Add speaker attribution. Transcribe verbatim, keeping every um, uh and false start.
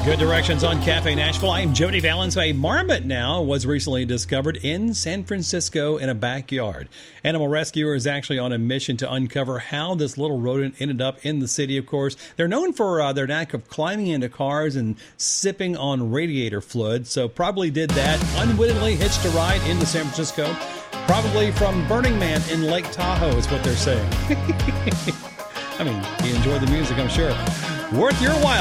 Speaker 1: Good directions on Cafe Nashville. I am Jody Valens. A marmot now was recently discovered in San Francisco in a backyard. Animal rescuers is actually on a mission to uncover how this little rodent ended up in the city, of course. They're known for uh, their knack of climbing into cars and sipping on radiator fluid, so probably did that, unwittingly hitched a ride into San Francisco, probably from Burning Man in Lake Tahoe is what they're saying. I mean, you enjoy the music, I'm sure. Worth your while.